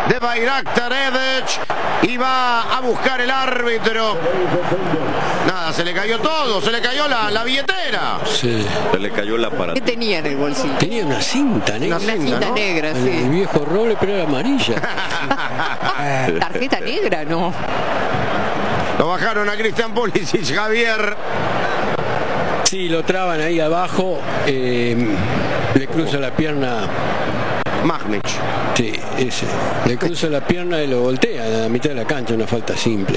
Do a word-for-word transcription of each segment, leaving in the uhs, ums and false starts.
de Bayraktar Edic y va a buscar el árbitro. Nada, se le cayó todo, se le cayó la, la billetera. Sí. Se le cayó la aparato. ¿Qué tenía en el bolsillo? Tenía una cinta negra. Una cinta, ¿no? negra, el, sí. El viejo roble, pero era amarilla. ¿Tarjeta negra? No. Lo bajaron a Christian Pulisic, Javier. Sí, lo traban ahí abajo. Eh, le cruza la pierna. Magnic. Sí, ese. Le cruza la pierna y lo voltea a la mitad de la cancha, una falta simple.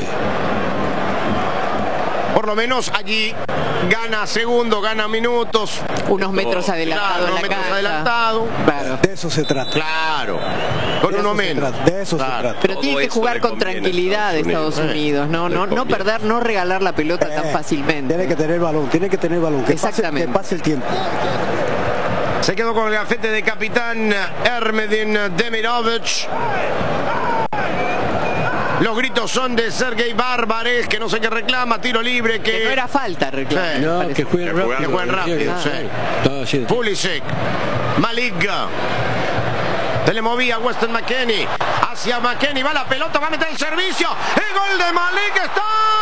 Por lo menos allí gana segundo, gana minutos. Unos metros adelantado claro, en unos la metros cancha. adelantado. Claro. De eso se trata. Claro. Con De uno eso se menos. trata, De eso Claro. se trata. Pero Todo tiene que eso jugar le con conviene a tranquilidad de Estados Estados Unidos. Unidos. No, Le no, no conviene. perder, no regalar la pelota tan Eh, fácilmente. Tiene que tener balón, tiene que tener balón. Que pase, Exactamente. que pase el tiempo. Se quedó con el gafete de capitán Ermedin Demirovic. Los gritos son de Sergei Barbares, que no sé qué reclama, tiro libre, que, Que no era falta, reclamo. Sí. No, parece. que jueguen Que rápido. que jueguen rápido, Ah, sí. estaba haciendo- Pulisic, Malik. Se le movía Weston McKennie. Hacia McKennie, va la pelota, va a meter el servicio. El gol de Malik está.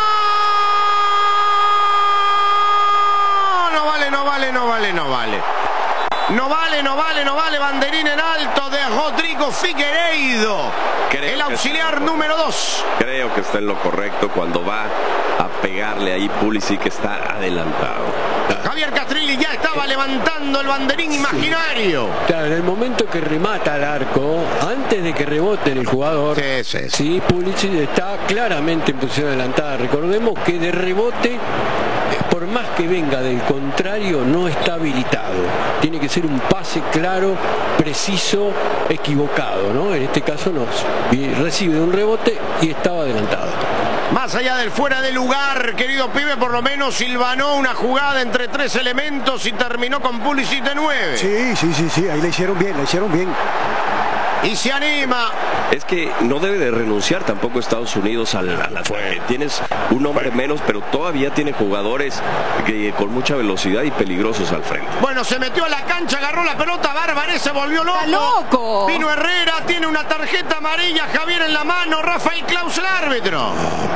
No vale, no vale, no vale, no vale. No vale, no vale, no vale. Banderín en alto de Rodrigo Figueiredo. Creo El que auxiliar sí. número dos. Creo que está en lo correcto cuando va a pegarle ahí Pulisic, que está adelantado. Javier Castrilli ya estaba levantando el banderín imaginario. Claro, en el momento que remata al arco, antes de que rebote el jugador, Sí, sí, sí. sí, Pulisic está claramente en posición adelantada. Recordemos que de rebote, eh, por más que venga del contrario, no está habilitado. Tiene que ser un pase claro, preciso, equivocado, ¿no? En este caso no. Y recibe un rebote y estaba adelantado. Más allá del fuera de lugar, querido pibe, por lo menos silvanó una jugada entre tres elementos y terminó con Pulisic de nueve. Sí, sí, sí, sí. Ahí le hicieron bien, le hicieron bien. Y se anima. Es que no debe de renunciar tampoco Estados Unidos al, al ataque. Tienes un hombre menos, pero todavía tiene jugadores que, con mucha velocidad y peligrosos al frente. Bueno, se metió a la cancha, agarró la pelota, Barbarés se volvió loco. ¡Está loco! Vino Herrera, tiene una tarjeta amarilla, Javier en la mano, Rafael Klaus el árbitro.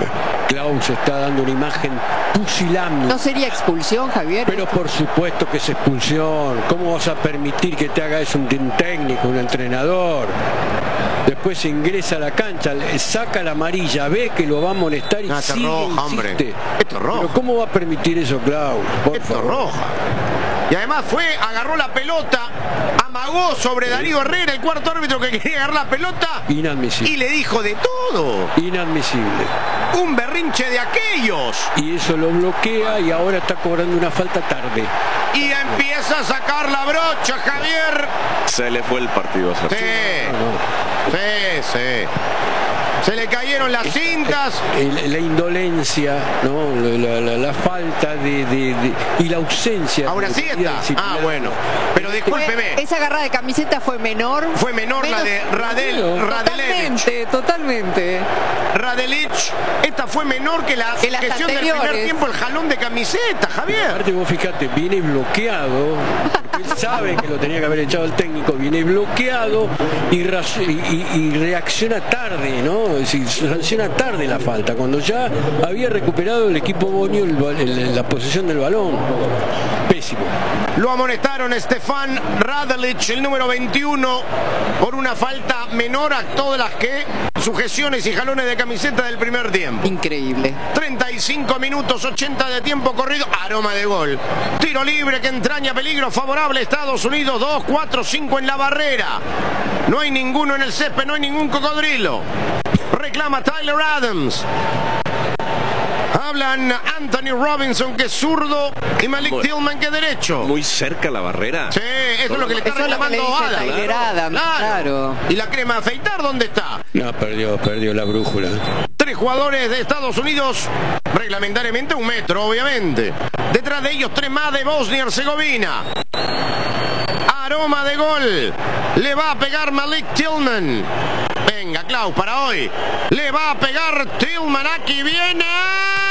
Klaus está dando una imagen pusilánime. ¿No sería expulsión, Javier? Pero por supuesto que es expulsión. ¿Cómo vas a permitir que te haga eso un técnico, un entrenador? Después se ingresa a la cancha, le saca la amarilla, ve que lo va a molestar y Ah, esto es sigue, roja, hombre. insiste. Esto es roja. Pero ¿cómo va a permitir eso, Klaus? Por Esto es favor. roja. Y además fue, agarró la pelota, amagó sobre Darío Herrera, el cuarto árbitro que quería agarrar la pelota, Inadmisible. y le dijo de todo. Inadmisible. Un berrinche de aquellos. Y eso lo bloquea y ahora está cobrando una falta tarde. Y empieza a sacar la brocha, Javier. Se le fue el partido a Sí, Sergio. No, no. sí, sí. Se le cayeron las cintas. El- la indolencia, ¿no? la, la- la falta de, de- de- y la ausencia. Ahora de sí medida está. Ah, disciplinaria. bueno. Pero Fue- discúlpeme. esa agarrada de camiseta fue menor. Fue menor la Menos- de Radel, Radelevich. Totalmente, totalmente. Radelich, esta fue menor que la Que las gestión del primer anteriores. tiempo, el jalón de camiseta, Javier. Aparte vos fíjate, viene bloqueado, porque él sabe que lo tenía que haber echado el técnico, viene bloqueado y, raci- y- y- y reacciona tarde, ¿no? Es decir, sanciona tarde la falta, cuando ya había recuperado el equipo bonio el ba- el- la posesión del balón. Pésimo. Lo amonestaron Stefan Radelich, el número veintiuno, por una falta menor a todas las que sujeciones y jalones de camiseta del primer tiempo. Increíble. treinta y cinco minutos, ochenta de tiempo corrido, aroma de gol. Tiro libre que entraña peligro favorable Estados Unidos, dos, cuatro, cinco en la barrera. No hay ninguno en el césped, no hay ningún cocodrilo. Reclama Tyler Adams. Hablan Anthony Robinson, que es zurdo, y Malik Muy- Tillman, que es derecho. Muy cerca la barrera. Sí, eso es lo que le está Eso es lo que le reclamando dice Adams. Tyler Adams, claro. ¿Y la crema de afeitar dónde está? No, perdió, perdió la brújula. Tres jugadores de Estados Unidos, reglamentariamente un metro, obviamente. Detrás de ellos tres más de Bosnia y Herzegovina. Aroma de gol. Le va a pegar Malik Tillman. Venga, Klaus, para hoy. Le va a pegar Tillman. Aquí viene.